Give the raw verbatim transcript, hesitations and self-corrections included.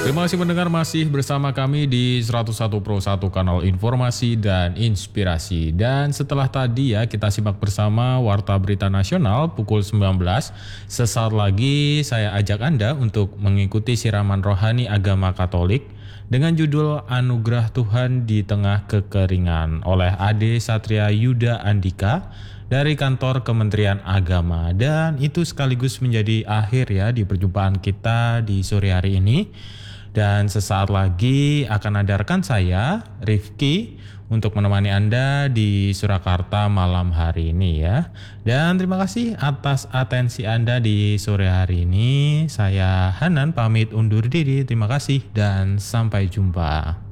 Terima kasih mendengar masih bersama kami di seratus satu Pro satu kanal informasi dan inspirasi. Dan setelah tadi ya kita simak bersama Warta Berita Nasional pukul sembilan belas. Sesaat lagi saya ajak Anda untuk mengikuti siraman rohani agama Katolik dengan judul Anugerah Tuhan di Tengah Kekeringan oleh Ade Satria Yuda Andika dari kantor Kementerian Agama. Dan itu sekaligus menjadi akhir ya di perjumpaan kita di sore hari ini. Dan sesaat lagi akan ada rekan saya, Rifki, untuk menemani Anda di Surakarta malam hari ini ya. Dan terima kasih atas atensi Anda di sore hari ini. Saya Hanan pamit undur diri. Terima kasih dan sampai jumpa.